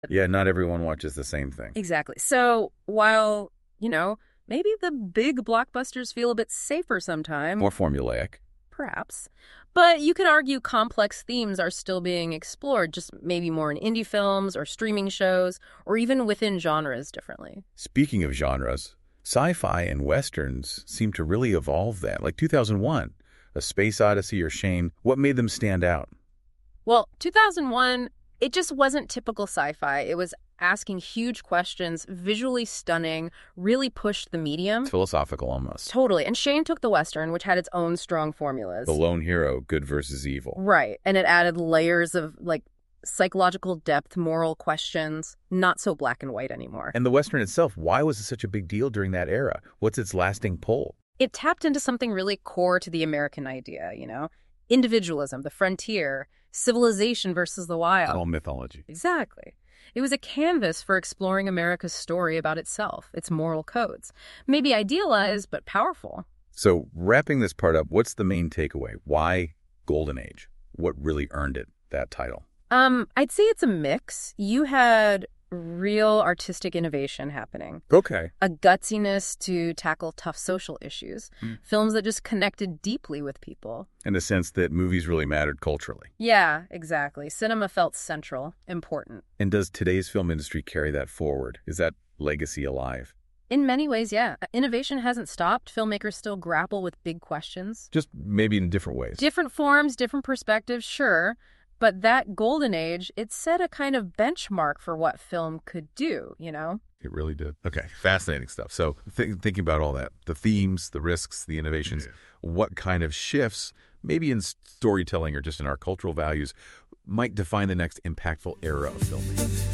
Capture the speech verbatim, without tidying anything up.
Yeah, not everyone watches the same thing. Exactly. So while, you know, maybe the big blockbusters feel a bit safer sometimes, More formulaic. perhaps, but you could argue complex themes are still being explored, just maybe more in indie films or streaming shows, or even within genres differently. Speaking of genres, sci-fi and westerns seem to really evolve that. Like two thousand one, A Space Odyssey or Shane, what made them stand out? Well, two thousand one, it just wasn't typical sci-fi. It was asking huge questions, visually stunning, really pushed the medium. It's philosophical almost. Totally. And Shane took the Western, which had its own strong formulas. The lone hero, good versus evil. Right. And it added layers of, like, psychological depth, moral questions, not so black and white anymore. And the Western itself, why was it such a big deal during that era? What's its lasting pull? It tapped into something really core to the American idea, you know? Individualism, the frontier, civilization versus the wild. All mythology. Exactly. It was a canvas for exploring America's story about itself, its moral codes. Maybe idealized, but powerful. So, wrapping this part up, what's the main takeaway? Why Golden Age? What really earned it that title? Um, I'd say it's a mix. You had real artistic innovation happening. Okay. A gutsiness to tackle tough social issues. Mm. Films that just connected deeply with people. In the sense that movies really mattered culturally. Yeah, exactly. Cinema felt central, important. And does today's film industry carry that forward? Is that legacy alive? In many ways, yeah. Innovation hasn't stopped. Filmmakers still grapple with big questions. Just maybe in different ways. Different forms, different perspectives, sure. But that golden age, it set a kind of benchmark for what film could do, you know? It really did. Okay, fascinating stuff. So th- thinking about all that, the themes, the risks, the innovations, yeah. What kind of shifts, maybe in storytelling or just in our cultural values, might define the next impactful era of filmmaking?